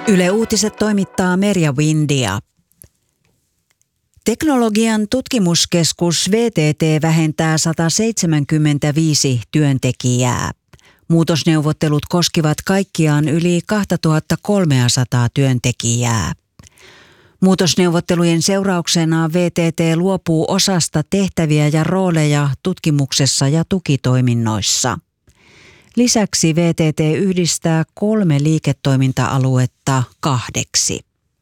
Yle Uutiset toimittaa Merja Windia. Teknologian tutkimuskeskus VTT vähentää 175 työntekijää. Muutosneuvottelut koskivat kaikkiaan yli 2300 työntekijää. Muutosneuvottelujen seurauksena VTT luopuu osasta tehtäviä ja rooleja tutkimuksessa ja tukitoiminnoissa. Lisäksi VTT yhdistää 3 liiketoiminta-aluetta 2.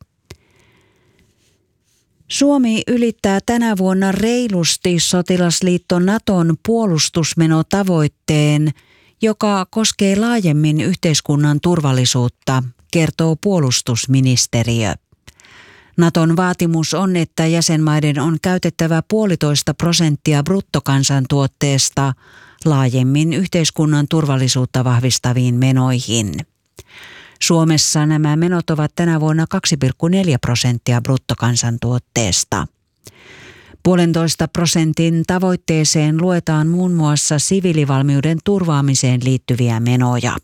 Suomi ylittää tänä vuonna reilusti sotilasliitto Naton puolustusmenotavoitteen, joka koskee laajemmin yhteiskunnan turvallisuutta, kertoo puolustusministeriö. Naton vaatimus on, että jäsenmaiden on käytettävä 1,5% bruttokansantuotteesta laajemmin yhteiskunnan turvallisuutta vahvistaviin menoihin. Suomessa nämä menot ovat tänä vuonna 2,4% bruttokansantuotteesta. 1,5% tavoitteeseen luetaan muun muassa siviilivalmiuden turvaamiseen liittyviä menoja.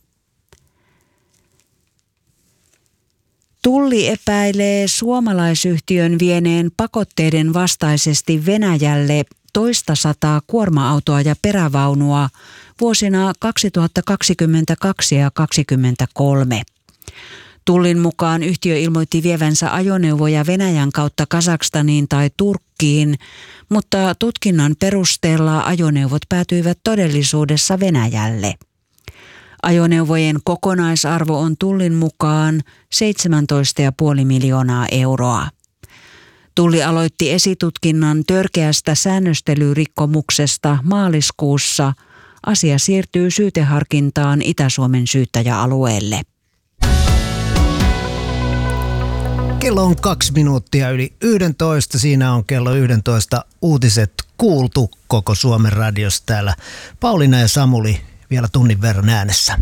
Tulli epäilee suomalaisyhtiön vieneen pakotteiden vastaisesti Venäjälle 200 kuorma-autoa ja perävaunua vuosina 2022 ja 2023. Tullin mukaan yhtiö ilmoitti vievänsä ajoneuvoja Venäjän kautta Kazakstaniin tai Turkkiin, mutta tutkinnan perusteella ajoneuvot päätyivät todellisuudessa Venäjälle. Ajoneuvojen kokonaisarvo on Tullin mukaan 17,5 miljoonaa euroa. Tulli aloitti esitutkinnan törkeästä säännöstelyrikkomuksesta maaliskuussa. Asia siirtyy syyteharkintaan Itä-Suomen syyttäjäalueelle. Kello on 2 minuuttia yli 11. Siinä on kello 11 uutiset kuultu koko Suomen radiossa täällä. Pauliina ja Samuli vielä tunnin verran äänessä.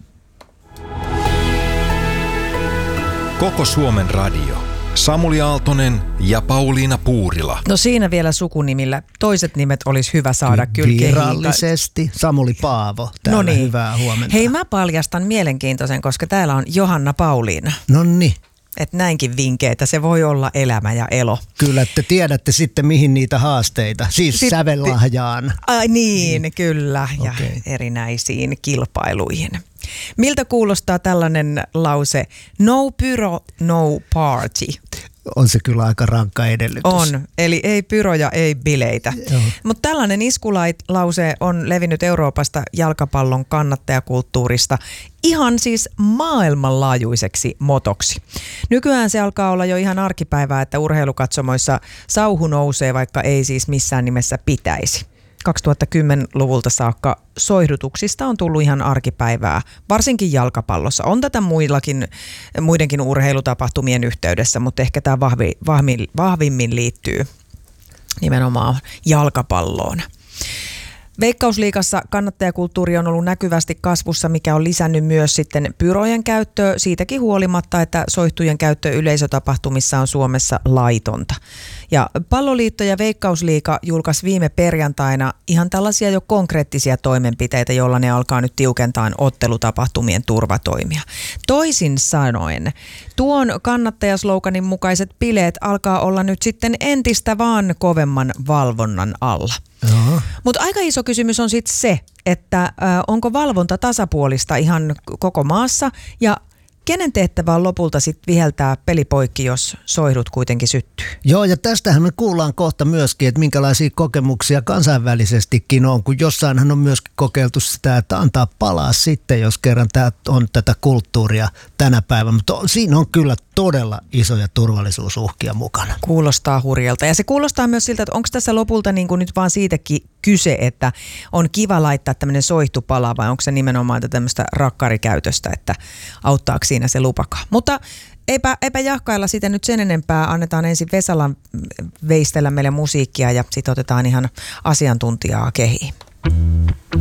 Koko Suomen radio. Samuli Aaltonen ja Pauliina Puurila. No siinä vielä sukunimillä. Toiset nimet olisi hyvä saada kyllä virallisesti. Samuli Paavo. Täällä Noniin. Hyvää huomenta. Hei, mä paljastan mielenkiintoisen, koska täällä on Johanna Pauliina. Nonni. Että näinkin vinkkeitä, se voi olla elämä ja elo. Kyllä, te tiedätte sitten mihin niitä haasteita, siis sävellahjaan. Ai niin, kyllä, ja Okay. erinäisiin kilpailuihin. Miltä kuulostaa tällainen lause, no pyro, no party? On se kyllä aika rankka edellytys. On, eli ei pyroja, ei bileitä. Mutta tällainen iskulause on levinnyt Euroopasta jalkapallon kannattajakulttuurista ihan siis maailmanlaajuiseksi motoksi. Nykyään se alkaa olla jo ihan arkipäivää, että urheilukatsomoissa sauhu nousee, vaikka ei siis missään nimessä pitäisi. 2010-luvulta saakka soihdutuksista on tullut ihan arkipäivää, varsinkin jalkapallossa. On tätä muidenkin urheilutapahtumien yhteydessä, mutta ehkä tämä vahvimmin liittyy nimenomaan jalkapalloon. Veikkausliigassa kannattajakulttuuri on ollut näkyvästi kasvussa, mikä on lisännyt myös sitten pyrojen käyttöä siitäkin huolimatta, että soihtujen käyttö yleisötapahtumissa on Suomessa laitonta. Ja Palloliitto ja Veikkausliiga julkaisi viime perjantaina ihan tällaisia jo konkreettisia toimenpiteitä, joilla ne alkaa nyt tiukentaa ottelutapahtumien turvatoimia. Toisin sanoen, tuon kannattajasloganin mukaiset bileet alkaa olla nyt sitten entistä vaan kovemman valvonnan alla. Mutta aika iso kysymys on sitten se, että onko valvonta tasapuolista ihan koko maassa ja kenen tehtävä on lopulta sitten viheltää peli poikki, jos soihdut kuitenkin syttyy? Joo, ja tästähän me kuullaan kohta myöskin, että minkälaisia kokemuksia kansainvälisestikin on, kun jossainhan on myöskin kokeiltu sitä, että antaa palaa sitten, jos kerran tämä on tätä kulttuuria tänä päivänä. Mutta siinä on kyllä todella isoja turvallisuusuhkia mukana. Kuulostaa hurjalta. Ja se kuulostaa myös siltä, että onko tässä lopulta niin kuin nyt vaan siitäkin kyse, että on kiva laittaa tämmöinen soihtupala vai onko se nimenomaan tämmöistä rakkarikäytöstä, että auttaako siinä se lupakaan. Mutta eipä jahkailla sitä nyt sen enempää. Annetaan ensin Vesalan veistellä meille musiikkia ja sitten otetaan ihan asiantuntijaa kehiin.